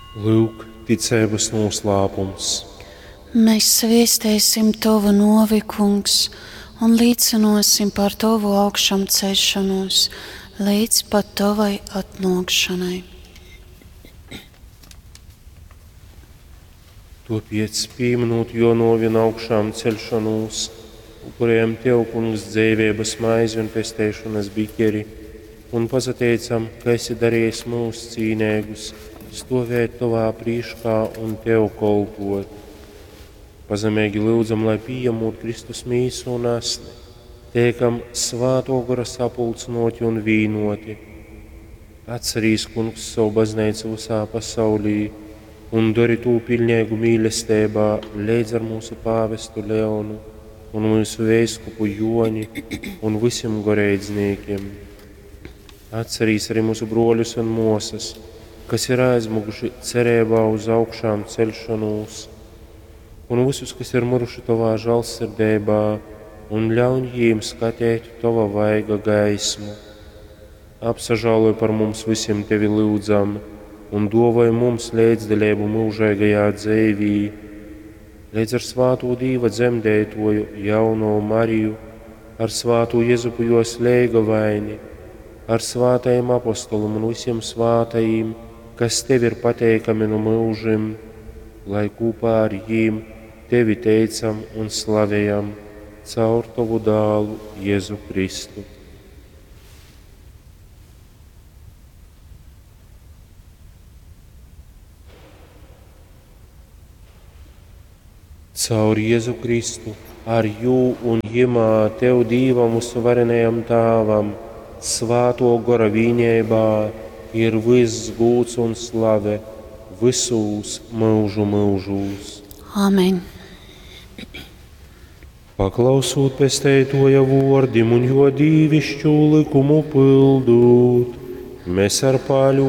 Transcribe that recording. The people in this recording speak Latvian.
Lūk, ticības noslēpums. Mēs sviestēsim Tavu novi, Kungs, un līdzinosim par Tavu augšām ceļšanos, līdz pat Tavai atnākšanai. Topiet pieminot jo novien augšām ceļšanos, upurējam Tev, Kungs, dzīvības maizi un pestēšanas biķeri, un pazateicam, ka esi darījis mūs cīnēgus, stāvēt Tavā prīškā un Tev kolpot. Pazemīgi lūdzam, lai pieņemot Kristus mīsu un asni, tiekam svāto gara sapulcinoti un vīnoti. Atcerīs, Kungs, savu baznīcu visā pasaulī un dari to pilnīgu mīlestībā līdz ar mūsu pāvestu Leonu un mūsu vēskupu Joni un visiem garīdzniekiem. Atcerīs arī mūsu broļus un mosas, kas ir aizmuguši cerībā uz augšām ceļšanos, un visus, kas ir miruši Tavā žēlsirdībā, un ļauj viņiem skatīt Tava vaiga gaismu. Apsažāloj par mums visiem Tevi lūdzam, un dāvāj mums līdzdalību mūžīgajā dzīvī, līdz ar svāto Dieva dzemdētoju jauno Mariju, ar svāto Jēzupu jos leiga vaini, ar svātajiem apostoliem un visiem svātajiem, kas Tev ir pateikami no mūžiem, lai kopā ar jiem Tevi teicam un slavējam caur Tavu dālu Jēzu Kristu. Caur Jēzu Kristu, ar jū un jimā Tev Dīvam mūsu varenajam Tāvam, svāto gara vienībā ir viss gūts un slave visos mūžu mūžos. Āmen. Paklausot pestētoja vārdim un jo dīvišķu likumu pildūt, mēs ar paļu